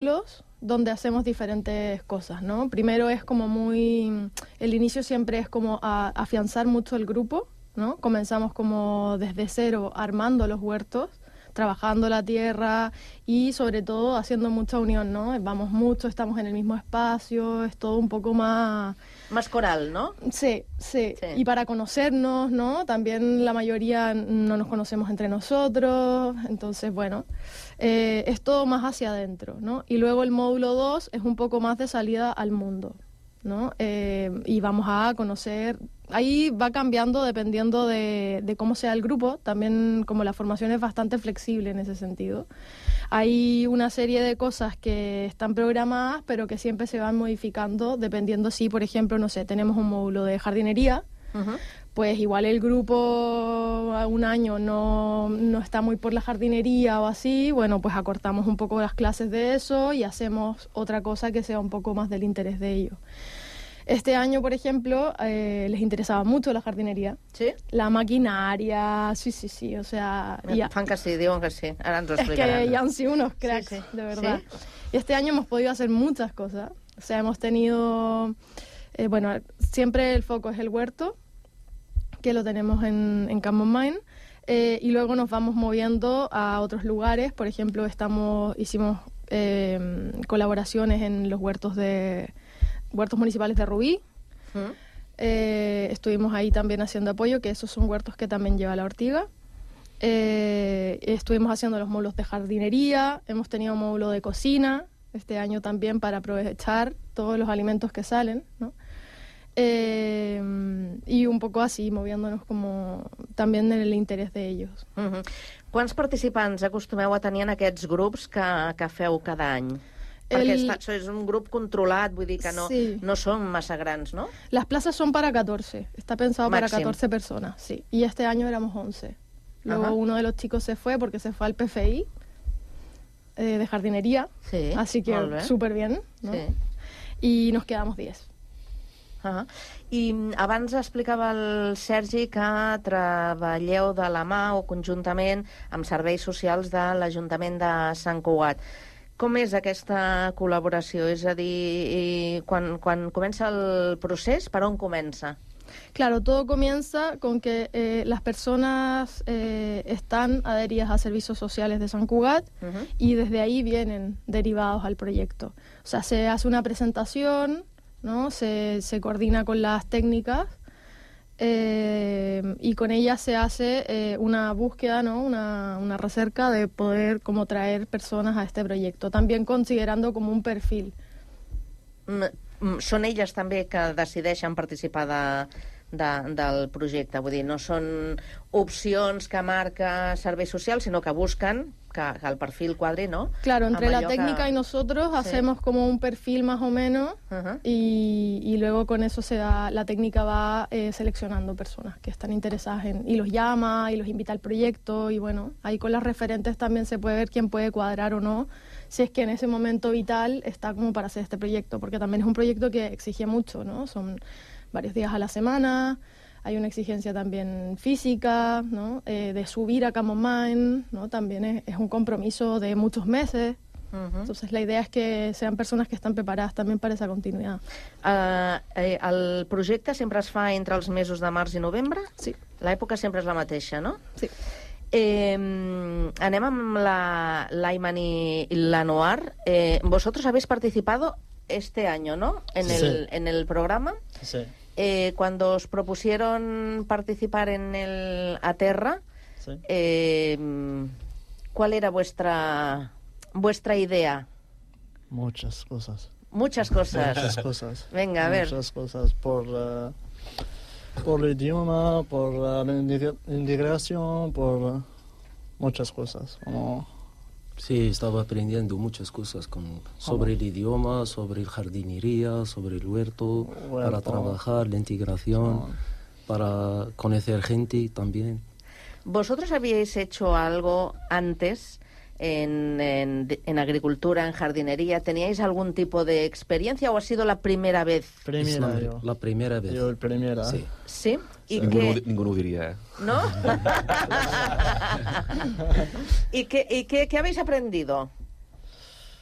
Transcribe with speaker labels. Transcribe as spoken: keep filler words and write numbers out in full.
Speaker 1: ciclos donde hacemos diferentes cosas, ¿no? Primero es como muy... El inicio siempre es como a, afianzar mucho el grupo, ¿no? Comenzamos como desde cero armando los huertos, trabajando la tierra y sobre todo haciendo mucha unión, ¿no? Vamos mucho, estamos en el mismo espacio, es todo un poco más...
Speaker 2: Más coral, ¿no?
Speaker 1: Sí, sí,
Speaker 2: sí.
Speaker 1: Y para conocernos, ¿no? También la mayoría no nos conocemos entre nosotros, entonces, bueno, eh, es todo más hacia adentro, ¿no? Y luego el módulo dos es un poco más de salida al mundo, ¿no? Eh, y vamos a conocer... Ahí va cambiando dependiendo de, de cómo sea el grupo, también como la formación es bastante flexible en ese sentido. Hay una serie de cosas que están programadas, pero que siempre se van modificando dependiendo si, por ejemplo, no sé, tenemos un módulo de jardinería, uh-huh. Pues igual el grupo a un año no, no está muy por la jardinería o así, bueno, pues acortamos un poco las clases de eso y hacemos otra cosa que sea un poco más del interés de ellos. Este año, por ejemplo, eh, les interesaba mucho la jardinería.
Speaker 2: Sí?
Speaker 1: La maquinaria, sí, sí, sí, o sea...
Speaker 2: Ja... Fan que sí, diuen que sí, ara ens ho explicaran.
Speaker 1: Es que ya han sido unos cracks, sí, sí. De verdad. ¿Sí? Y este año hemos podido hacer muchas cosas. O sea, hemos tenido... Eh, bueno, siempre el foco es el huerto, que lo tenemos en, en Camp Montminy, eh, y luego nos vamos moviendo a otros lugares. Por ejemplo, estamos hicimos eh, colaboraciones en los huertos de... huertos municipales de Rubí. ¿Mm? Eh, estuvimos ahí también haciendo apoyo, que esos son huertos que también lleva la Ortiga. Eh, estuvimos haciendo los módulos de jardinería, hemos tenido un módulo de cocina este año también para aprovechar todos los alimentos que salen, ¿no? Eh, y un poco así, moviéndonos como también en el interés de ellos.
Speaker 2: Uh-huh. Quants participants acostumeu a tenir en aquests grups que, que feu cada any? Perquè el... està, és un grup controlat, vull dir que no, sí. No són massa grans, ¿no?
Speaker 1: Las plazas son para catorce, está pensado Máxim. Para catorce personas, sí. Y este año éramos once. Luego Ajá. uno de los chicos se fue porque se fue al P F I eh, de jardinería, sí, así que súper bien, ¿no? Sí. Y nos quedamos diez.
Speaker 2: Uh-huh. I abans explicava el Sergi que treballeu de la mà o conjuntament amb serveis socials de l'Ajuntament de Sant Cugat. Com és aquesta col·laboració? És a dir, quan, quan comença el procés, per on comença?
Speaker 1: Claro, todo comienza con que eh, las personas eh, están adheridas a servicios sociales de Sant Cugat uh-huh. y desde ahí vienen derivados al proyecto. O sea, se hace una presentación, ¿no? Se, se coordina con las técnicas eh, y con ellas se hace eh, una búsqueda, ¿no? Una, una recerca de poder como traer personas a este proyecto, también considerando como un perfil.
Speaker 2: Mm, són elles també que decideixen participar de, de, del projecte, vull dir, no són opcions que marca serveis socials, sinó que busquen que, que el perfil quadri, ¿no?
Speaker 1: Claro, entre la técnica que... y nosotros sí. hacemos como un perfil más o menos uh-huh. y, y luego con eso se da, la técnica va eh, seleccionando personas que están interesadas en, y los llama y los invita al proyecto y bueno, ahí con las referentes también se puede ver quién puede cuadrar o no, si es que en ese momento vital está como para hacer este proyecto, porque también es un proyecto que exige mucho, ¿no? Son varios días a la semana, hay una exigencia también física, ¿no? Eh, de subir a Camp Montminy, ¿no? También es, es un compromiso de muchos meses. Uh-huh. Entonces la idea es que sean personas que están preparadas también para esa continuidad.
Speaker 2: Uh, eh, el projecte sempre es fa entre els mesos de març i novembre?
Speaker 1: Sí.
Speaker 2: L'època sempre és la mateixa, no?
Speaker 1: Sí.
Speaker 2: Eh, anem amb la l'Ayman y la Noar. Eh, vosotros habéis participado este año, ¿no? En, sí. el, en el programa.
Speaker 3: Sí.
Speaker 2: Eh, cuando os propusieron participar en el Aterra, sí. eh, ¿cuál era vuestra vuestra idea?
Speaker 3: Muchas cosas.
Speaker 2: Muchas cosas.
Speaker 3: Muchas cosas.
Speaker 2: Venga, a ver.
Speaker 3: Muchas cosas por... Uh... por el idioma, por la integración, por muchas cosas. Como...
Speaker 4: Sí, estaba aprendiendo muchas cosas con, sobre el idioma, sobre la jardinería, sobre el huerto, huerto. Para trabajar, la integración, sí. Para conocer gente también.
Speaker 2: ¿Vosotros habíais hecho algo antes en, en, en agricultura, en jardinería? ¿Teníais algún tipo de experiencia o ha sido la primera vez?
Speaker 3: Primera,
Speaker 4: la,
Speaker 3: yo.
Speaker 4: la primera vez.
Speaker 3: Yo, el primera.
Speaker 4: Sí.
Speaker 2: ¿Sí? ¿Y
Speaker 5: ningú,
Speaker 2: qué?
Speaker 5: No, ningú no ho diria, eh?
Speaker 2: ¿No? ¿Y, qué, y qué, qué habéis aprendido?